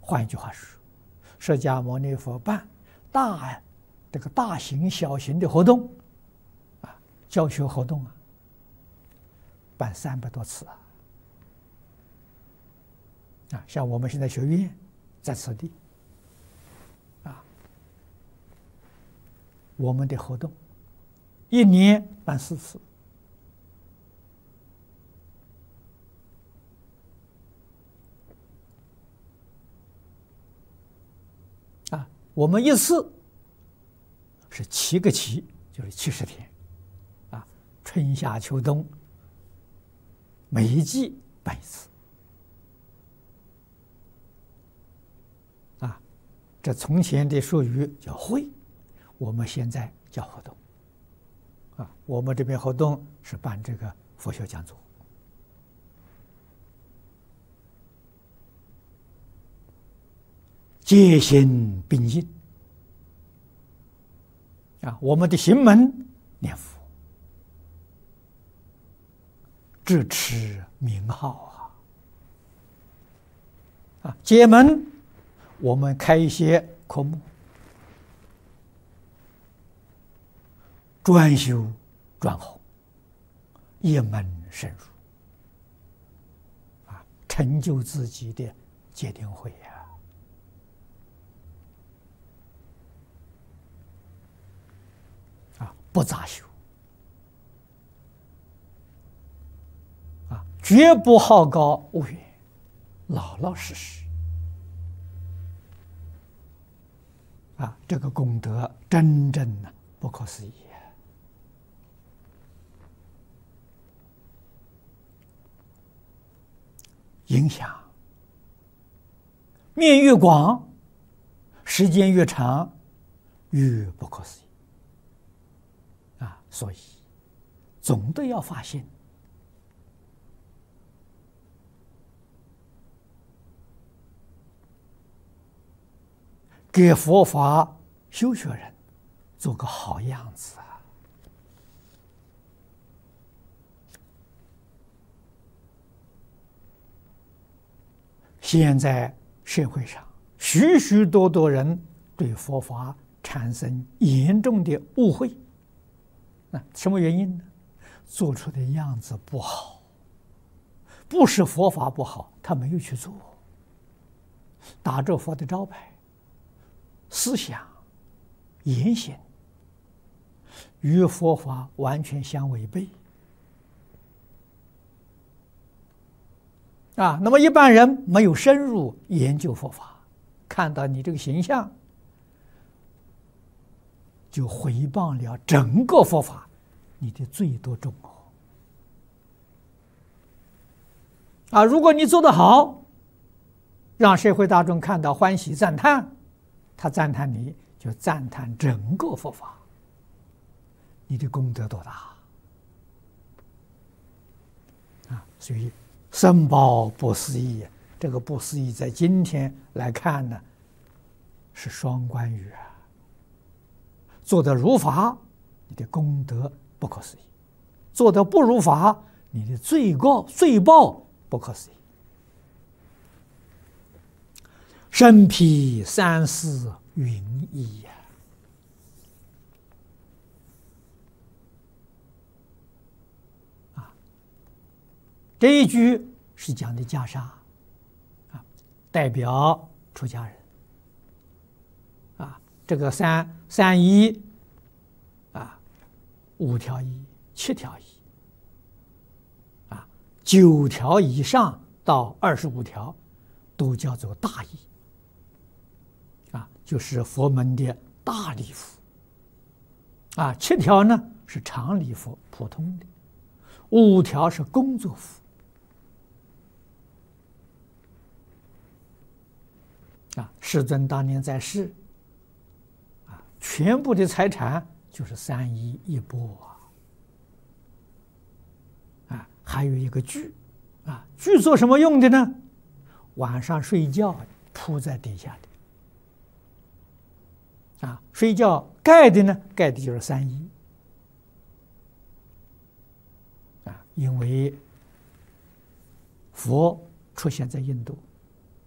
换一句话说，释迦牟尼佛办大型、小型的活动，教学活动办300多次像我们现在学院在此地我们的活动1年办4次我们一次是7个期，就是70天春夏秋冬每一季办一次这从前的术语叫会，我们现在叫活动我们这边活动是办这个佛学讲座戒心并进我们的行门念佛，智持名号戒门我们开一些科目，专修专弘，一门深入成就自己的戒定慧不杂修绝不好高骛远，老老实实这个功德真正不可思议影响面越广，时间越长，越不可思议所以总得要发心给佛法修学人做个好样子现在社会上许许多多人对佛法产生严重的误会什么原因呢？做出的样子不好，不是佛法不好，他没有去做，打着佛的招牌，思想言行与佛法完全相违背那么一般人没有深入研究佛法，看到你这个形象就毁谤了整个佛法，你的罪多重如果你做得好，让社会大众看到欢喜赞叹，他赞叹你就赞叹整个佛法，你的功德多大所以僧宝不思议，这个不思议在今天来看呢是双关语做得如法，你的功德不可思议；做得不如法，你的罪报不可思议。身披三世云衣这一句是讲的袈裟代表出家人这个三衣5条衣、7条衣9条以上到25条都叫做大衣就是佛门的大礼服7条呢是常礼服，普通的5条是工作服世尊当年在世全部的财产就是3衣1钵还有一个具具做什么用的呢？晚上睡觉铺在底下的睡觉盖的呢，盖的就是3衣因为佛出现在印度